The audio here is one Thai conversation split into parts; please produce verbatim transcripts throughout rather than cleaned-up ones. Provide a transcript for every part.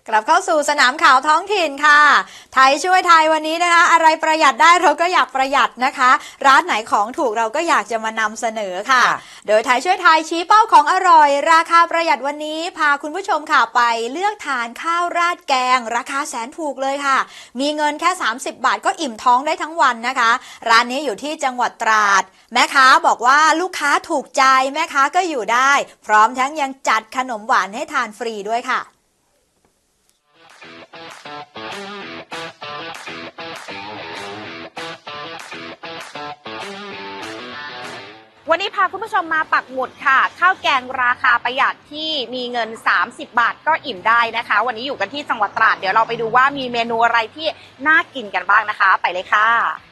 กลับเข้าสู่สนามข่าวท้องถิ่นค่ะไทยช่วยไทยวันนี้นะคะอะไรประหยัดได้เราก็อยากประหยัดนะคะร้านไหนของถูกเราก็อยากจะมานำเสนอค่ะโดยไทยช่วยไทยชี้เป้าของอร่อยราคาประหยัดวันนี้พาคุณผู้ชมค่ะไปเลือกทานข้าวราดแกงราคาแสนถูกเลยค่ะมีเงินแค่สามสิบบาทก็อิ่มท้องได้ทั้งวันนะคะร้านนี้อยู่ที่จังหวัดตราดแม่ค้าบอกว่าลูกค้าถูกใจแม่ค้าก็อยู่ได้พร้อมทั้งยังจัดขนมหวานให้ทานฟรีด้วยค่ะวันนี้พาคุณผู้ชมมาปักหมุดค่ะข้าวแกงราคาประหยัดที่มีเงินสามสิบบาทก็อิ่มได้นะคะวันนี้อยู่กันที่จังหวัดตราดเดี๋ยวเราไปดูว่ามีเมนูอะไรที่น่ากินกันบ้างนะคะไปเลยค่ะ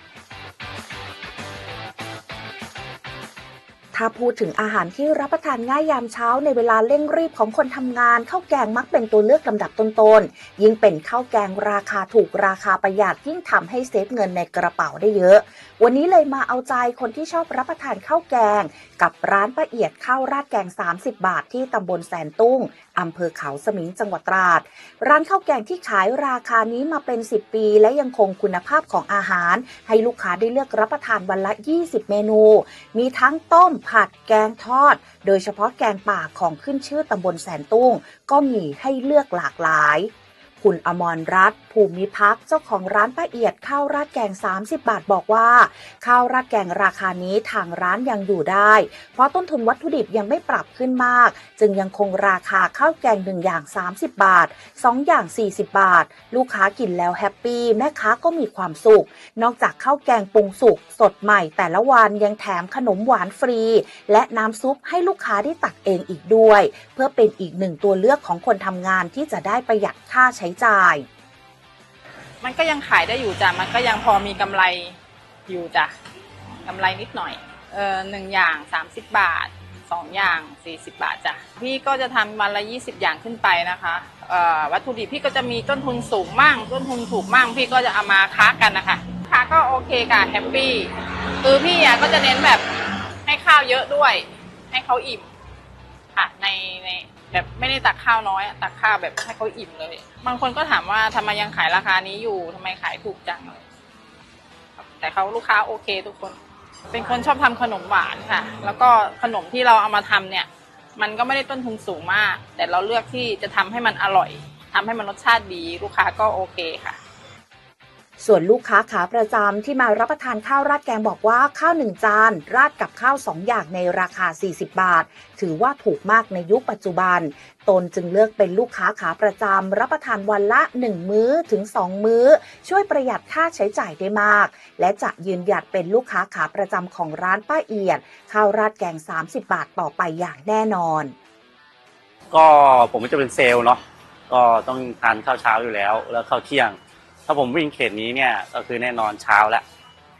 ถ้าพูดถึงอาหารที่รับประทานง่ายยามเช้าในเวลาเร่งรีบของคนทำงานข้าวแกงมักเป็นตัวเลือกลำดับต้นๆยิ่งเป็นข้าวแกงราคาถูกราคาประหยัดยิ่งทำให้เซฟเงินในกระเป๋าได้เยอะวันนี้เลยมาเอาใจคนที่ชอบรับประทานข้าวแกงกับร้านป้าเอียดข้าวราดแกงสามสิบบาทที่ตำบลแสนตุ้งอำเภอเขาสมิงจังหวัดตราดร้านข้าวแกงที่ขายราคานี้มาเป็นสิบปีและยังคงคุณภาพของอาหารให้ลูกค้าได้เลือกรับประทานวันละยี่สิบเมนูมีทั้งต้มผัดแกงทอดโดยเฉพาะแกงป่าของขึ้นชื่อตำบลแสนตุ้งก็มีให้เลือกหลากหลายคุณอมรรัตน์ภูมิพักเจ้าของร้านป้าเอียดข้าวราดแกงสามสิบบาทบอกว่าข้าวราดแกงราคานี้ทางร้านยังอยู่ได้เพราะต้นทุนวัตถุดิบยังไม่ปรับขึ้นมากจึงยังคงราคาข้าวแกงหนึ่งอย่างสามสิบบาทสองอย่างสี่สิบบาทลูกค้ากินแล้วแฮปปี้แม่ค้าก็มีความสุขนอกจากข้าวแกงปรุงสุกสดใหม่แต่ละวันยังแถมขนมหวานฟรีและน้ำซุปให้ลูกค้าได้ตักเองอีกด้วยเพื่อเป็นอีกหนึ่งตัวเลือกของคนทำงานที่จะได้ประหยัดค่าใช้จ่ายมันก็ยังขายได้อยู่จ้ะมันก็ยังพอมีกำไรอยู่จ้ะกำไรนิดหน่อยเออหนึ่งอย่างสามสิบบาทสองอย่างสี่สิบบาทจ้ะพี่ก็จะทำวันละยี่สิบอย่างขึ้นไปนะคะเอ่อวัตถุดิบพี่ก็จะมีต้นทุนสูงมั่งต้นทุนถูกมั่งพี่ก็จะเอามาค้ากันนะคะค้าก็โอเคค่ะแฮปปี้คือพี่อ่ะก็จะเน้นแบบให้ข้าวเยอะด้วยให้เขาอิ่มค่ะในในแบบไม่ได้ตักข้าวน้อยตักข้าวแบบให้เขาอิ่มเลยบางคนก็ถามว่าทำไมยังขายราคานี้อยู่ทำไมขายถูกจังเลยแต่เขาลูกค้าโอเคทุกคนเป็นคนชอบทำขนมหวานค่ะแล้วก็ขนมที่เราเอามาทำเนี่ยมันก็ไม่ได้ต้นทุนสูงมากแต่เราเลือกที่จะทำให้มันอร่อยทำให้มันรสชาติดีลูกค้าก็โอเคค่ะส่วนลูกค้าขาประจำที่มารับประทานข้าวราดแกงบอกว่าข้าวหนึ่งจานราดกับข้าวสองอย่างในราคาสี่สิบบาทถือว่าถูกมากในยุคปัจจุบันตนจึงเลือกเป็นลูกค้าขาประจำรับประทานวันละหนึ่งมื้อถึงสองมื้อช่วยประหยัดค่าใช้จ่ายได้มากและจะยืนหยัดเป็นลูกค้าขาประจำของร้านป้าเอียดข้าวราดแกงสามสิบบาทต่อไปอย่างแน่นอนก็ผมจะเป็นเซลล์เนาะก็ต้องทานข้าวเช้าอยู่แล้วแล้วข้าวเที่ยงถ้าผมวิ่งเขตนี้เนี่ยก็คือแน่นอนเช้าแล้ว